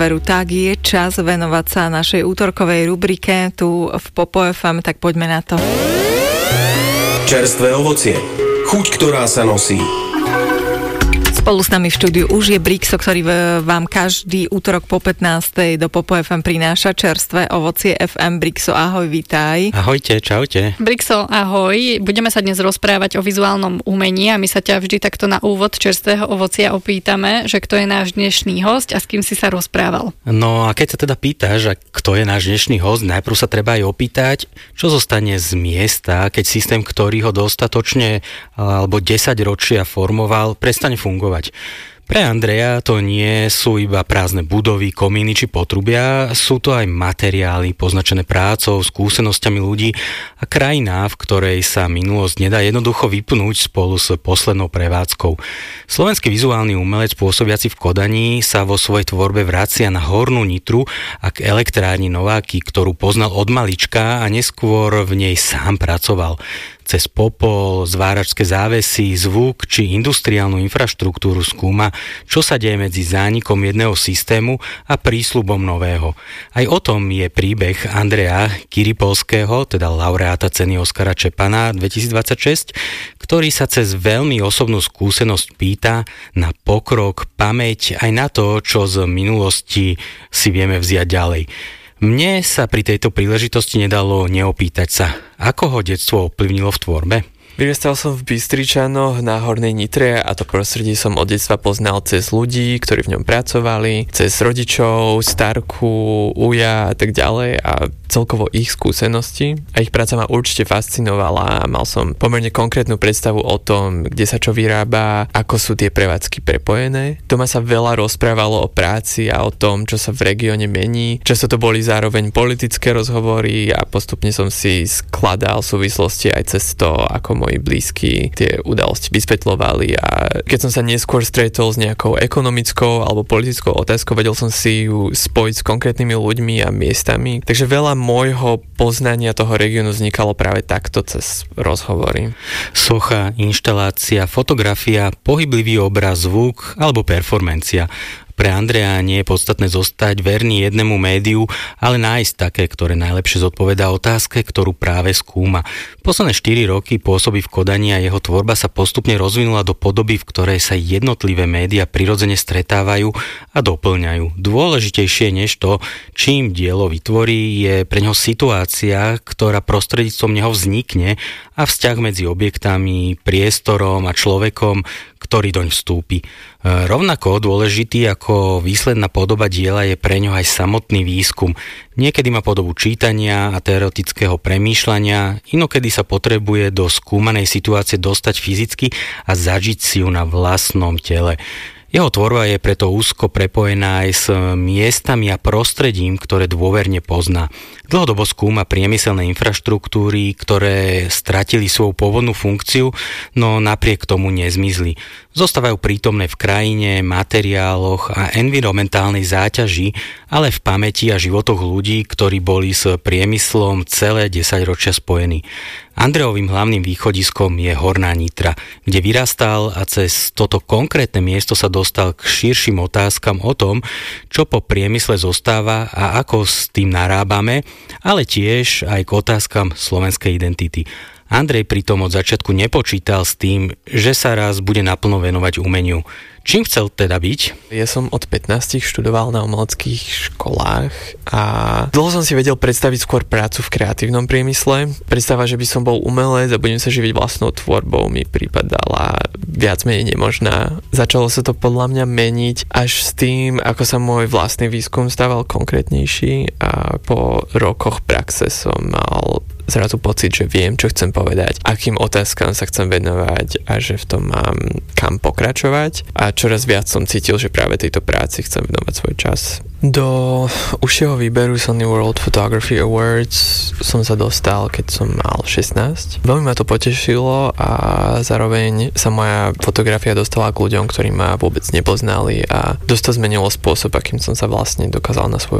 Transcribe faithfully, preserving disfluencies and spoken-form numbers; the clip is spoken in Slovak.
Veru, tak je čas venovať sa našej útorkovej rubrike tu v Popo ef em, tak poďme na to. Čerstvé ovocie. Chuť, ktorá sa nosí. Spolu s nami v štúdiu už je Brixo, ktorý vám každý útorok po pätnástej do Popo ef em prináša čerstvé ovocie ef em. Brixo, ahoj, vítaj. Ahojte, čaute. Brixo, ahoj. Budeme sa dnes rozprávať o vizuálnom umení a my sa ťa vždy takto na úvod čerstvého ovocia opýtame, že kto je náš dnešný hosť a s kým si sa rozprával. No a keď sa teda pýtaš, kto je náš dnešný hosť, najprv sa treba aj opýtať, čo zostane z miesta, keď systém, ktorý ho dostatočne alebo desať ročia formoval, prestane fungovať. Pre Andreja to nie sú iba prázdne budovy, komíny či potrubia, sú to aj materiály poznačené prácou, skúsenosťami ľudí a krajina, v ktorej sa minulosť nedá jednoducho vypnúť spolu s poslednou prevádzkou. Slovenský vizuálny umelec pôsobiaci v Kodani sa vo svojej tvorbe vracia na Hornú Nitru a k elektrárni Nováky, ktorú poznal od malička a neskôr v nej sám pracoval. Cez popol, zváračské závesy, zvuk či industriálnu infraštruktúru skúma, čo sa deje medzi zánikom jedného systému a prísľubom nového. Aj o tom je príbeh Andreja Kiripolského, teda laureáta ceny Oskara Čepana dvetisícdvadsaťšesť, ktorý sa cez veľmi osobnú skúsenosť pýta na pokrok, pamäť aj na to, čo z minulosti si vieme vziať ďalej. Mne sa pri tejto príležitosti nedalo neopýtať sa, ako ho detstvo ovplyvnilo v tvorbe. Vyrastal som v Bystričanoch na Hornej Nitre a to prostredie som od detstva poznal cez ľudí, ktorí v ňom pracovali, cez rodičov, starku, uja a tak ďalej a celkovo ich skúsenosti. A ich práca ma určite fascinovala a mal som pomerne konkrétnu predstavu o tom, kde sa čo vyrába, ako sú tie prevádzky prepojené. Doma sa veľa rozprávalo o práci a o tom, čo sa v regióne mení. Často to boli zároveň politické rozhovory a postupne som si skladal súvislosti aj cez to, ako moji blízky tie udalosti vysvetľovali a keď som sa neskôr stretol s nejakou ekonomickou alebo politickou otázkou, vedel som si ju spojiť s konkrétnymi ľuďmi a miestami. Takže veľa môjho poznania toho regiónu vznikalo práve takto cez rozhovory. Socha, inštalácia, fotografia, pohyblivý obraz, zvuk alebo performancia. Pre Andreja nie je podstatné zostať verný jednému médiu, ale nájsť také, ktoré najlepšie zodpovedá otázke, ktorú práve skúma. Posledné štyri roky pôsobí v Kodani a jeho tvorba sa postupne rozvinula do podoby, v ktorej sa jednotlivé médiá prirodzene stretávajú a doplňajú. Dôležitejšie než to, čím dielo vytvorí, je pre ňoho situácia, ktorá prostredníctvom neho vznikne a vzťah medzi objektami, priestorom a človekom, ktorý doň vstúpi. Rovnako dôležitý ako výsledná podoba diela je pre ňo aj samotný výskum. Niekedy má podobu čítania a teoretického premýšľania, inokedy sa potrebuje do skúmanej situácie dostať fyzicky a zažiť si ju na vlastnom tele. Jeho tvorba je preto úzko prepojená aj s miestami a prostredím, ktoré dôverne pozná. Dlhodobo skúma priemyselné infraštruktúry, ktoré stratili svoju pôvodnú funkciu, no napriek tomu nezmizli. Zostávajú prítomné v krajine, materiáloch a environmentálnej záťaži, ale v pamäti a životoch ľudí, ktorí boli s priemyslom celé desaťročia spojení. Andrejovým hlavným východiskom je Horná Nitra, kde vyrastal a cez toto konkrétne miesto sa dostal k širším otázkam o tom, čo po priemysle zostáva a ako s tým narábame, ale tiež aj k otázkam slovenskej identity. Andrej pritom od začiatku nepočítal s tým, že sa raz bude naplno venovať umeniu. Čím chcel teda byť? Ja som od pätnástich študoval na umeleckých školách a dlho som si vedel predstaviť skôr prácu v kreatívnom priemysle. Predstava, že by som bol umelec a budem sa živiť vlastnou tvorbou, mi pripadala viac menej nemožná. Začalo sa to podľa mňa meniť až s tým, ako sa môj vlastný výskum stával konkrétnejší a po rokoch praxe som mal zrazu pocit, že viem, čo chcem povedať, akým otázkam sa chcem venovať a že v tom mám kam pokračovať a čoraz viac som cítil, že práve tejto práci chcem venovať svoj čas. Do užšieho výberu Sony World Photography Awards som sa dostal, keď som mal šestnásť. Veľmi ma to potešilo a zároveň sa moja fotografia dostala k ľuďom, ktorí ma vôbec nepoznali a dosť to zmenilo spôsob, akým som sa vlastne dokázal na svoju